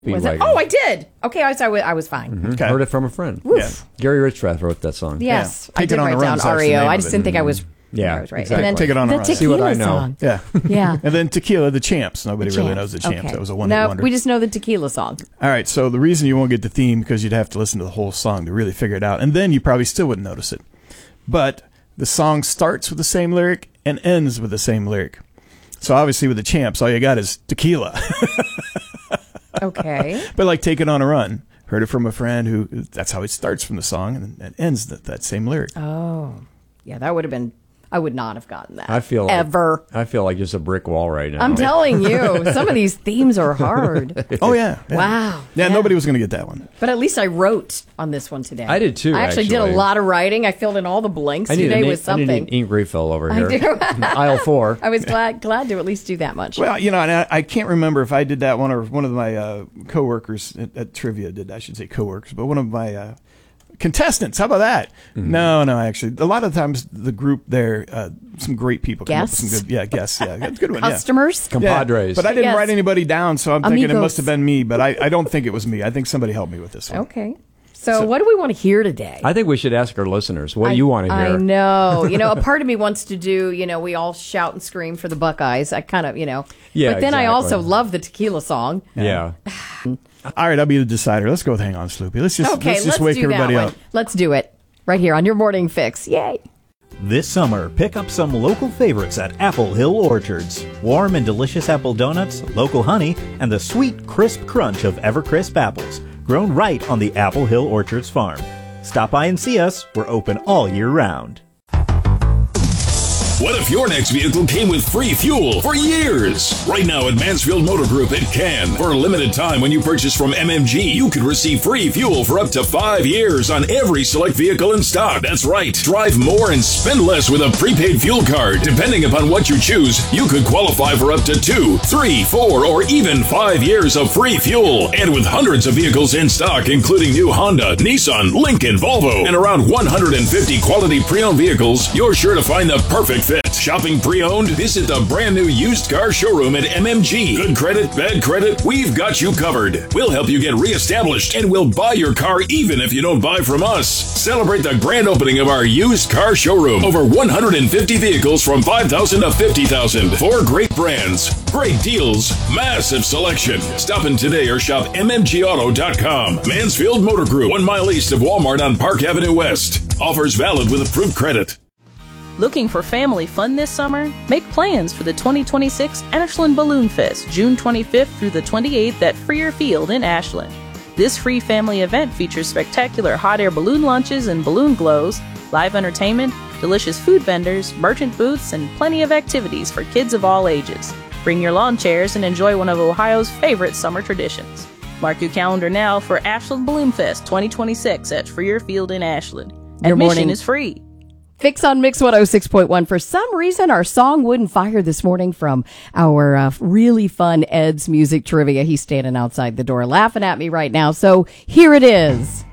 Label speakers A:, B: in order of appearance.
A: Was it?
B: Speedwagon.
A: Oh, I did. Okay, I was fine.
B: Mhm.
C: Okay.
B: Heard it from a friend.
C: Yeah.
B: Gary Richrath wrote that song.
A: Yes,
C: Yeah.
A: I
C: Take
A: did
C: It on
A: write
C: a Run
A: down
C: is actually the
A: REO.
C: name
A: I
C: of
A: just
C: it.
A: didn't think I was.
B: Yeah,
A: I was right.
B: exactly.
A: And then
C: Take It on a
A: the
C: Run.
B: See what I
A: tequila
B: know.
A: song.
C: Yeah.
A: Yeah.
C: And then Tequila, the Champs. Nobody really knows the Champs.
A: Okay.
C: That was a one-hit
A: No,
C: wonder.
A: we just know the tequila song.
C: All right, so the reason you won't get the theme because you'd have to listen to the whole song to really figure it out, and then you probably still wouldn't notice it. But the song starts with the same lyric and ends with the same lyric. So obviously with the Champs, all you got is tequila.
A: Okay.
C: But like Take It on a Run, heard it from a friend who, that's how it starts from the song and it ends that same lyric.
A: Oh, yeah, that would have been. I would not have gotten that.
B: I feel like just a brick wall right now.
A: I'm telling you, some of these themes are hard.
C: Oh, yeah.
A: Wow.
C: Yeah, nobody was going to get that one.
A: But at least I wrote on this one today.
B: I did too,
A: I actually did a lot of writing. I filled in all the blanks today with something.
B: I need an ink refill over here.
A: I do.
B: Aisle 4.
A: I was glad to at least do that much.
C: Well, you know, and I can't remember if I did that one or one of my coworkers at Trivia did. I should say coworkers, but one of my contestants. How about that?
B: Mm-hmm.
C: No, actually, a lot of times the group there, some great people come up with some
A: Guests?
C: good, guests, that's a good one,
A: Customers?
B: Compadres.
C: But I didn't
A: Yes.
C: write anybody down, so I'm thinking it
A: Amigos.
C: must have been me. But I don't think it was me. I think somebody helped me with this one.
A: Okay. So what do we want to hear today?
B: I think we should ask our listeners what do you want to hear.
A: I know. A part of me wants to do, we all shout and scream for the Buckeyes. I kind of,
B: Yeah,
A: But then I
B: exactly.
A: also love the tequila song.
B: Yeah.
C: All right, I'll be the decider. Let's go with Hang On Sloopy. Let's just wake
A: do
C: everybody
A: that
C: up.
A: one. Let's do it. Right here on your morning fix. Yay.
D: This summer, pick up some local favorites at Apple Hill Orchards. Warm and delicious apple donuts, local honey, and the sweet, crisp crunch of Evercrisp apples, grown right on the Apple Hill Orchards farm. Stop by and see us. We're open all year round.
E: What if your next vehicle came with free fuel for years? Right now at Mansfield Motor Group, it can. For a limited time, when you purchase from MMG, you could receive free fuel for up to 5 years on every select vehicle in stock. That's right. Drive more and spend less with a prepaid fuel card. Depending upon what you choose, you could qualify for up to 2, 3, 4, or even 5 years of free fuel. And with hundreds of vehicles in stock, including new Honda, Nissan, Lincoln, Volvo, and around 150 quality pre-owned vehicles, you're sure to find the perfect fit. Shopping pre-owned? Visit the brand new used car showroom at MMG. Good credit, bad credit, we've got you covered. We'll help you get reestablished, and we'll buy your car even if you don't buy from us. Celebrate the grand opening of our used car showroom. Over 150 vehicles from $5,000 to $50,000. 4 great brands, great deals, massive selection. Stop in today or shop mmgauto.com. Mansfield Motor Group, 1 mile east of Walmart on Park Avenue West. Offers valid with approved credit.
F: Looking for family fun this summer? Make plans for the 2026 Ashland Balloon Fest, June 25th through the 28th at Freer Field in Ashland. This free family event features spectacular hot air balloon launches and balloon glows, live entertainment, delicious food vendors, merchant booths, and plenty of activities for kids of all ages. Bring your lawn chairs and enjoy one of Ohio's favorite summer traditions. Mark your calendar now for Ashland Balloon Fest 2026 at Freer Field in Ashland.
A: Your
F: Admission
A: morning
F: is free.
A: Fix on Mix 106.1. For some reason, our song wouldn't fire this morning from our really fun Ed's Music Trivia. He's standing outside the door laughing at me right now. So here it is.